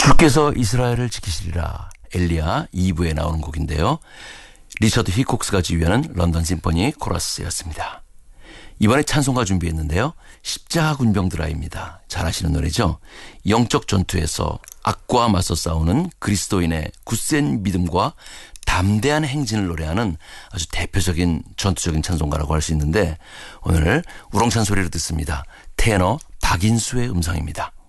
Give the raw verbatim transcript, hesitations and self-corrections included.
주께서 이스라엘을 지키시리라 엘리야 이 부에 나오는 곡인데요. 리처드 히콕스가 지휘하는 런던 심포니 코러스였습니다. 이번에 찬송가 준비했는데요. 십자가 군병들아입니다. 잘 아시는 노래죠. 영적 전투에서 악과 맞서 싸우는 그리스도인의 굳센 믿음과 담대한 행진을 노래하는 아주 대표적인 전투적인 찬송가라고 할 수 있는데 오늘 우렁찬 소리로 듣습니다. 테너 박인수의 음성입니다.